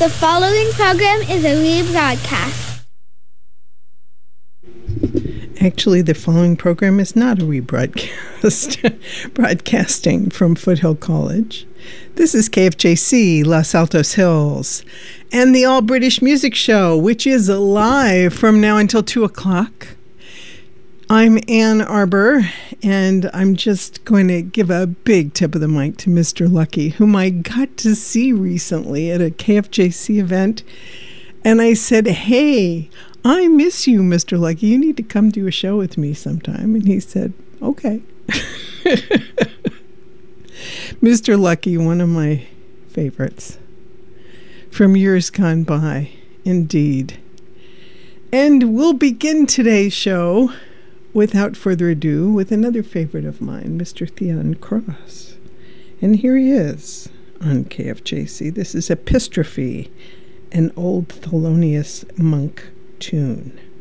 The following program is a rebroadcast. Actually, the following program is not a rebroadcast. Broadcasting from Foothill College. This is KFJC, Los Altos Hills, and the All British Music Show, which is live from now until 2 o'clock. I'm Ann Arbor, and I'm just going to give a big tip of the mic to Mr. Lucky, whom I got to see recently at a KFJC event. And I said, hey, I miss you, Mr. Lucky. You need to come do a show with me sometime. And he said, okay. Mr. Lucky, one of my favorites from years gone by, indeed. And we'll begin today's show, without further ado, with another favorite of mine, Mr. Theon Cross. And here he is on KFJC. This is Epistrophe, an old Thelonious Monk tune.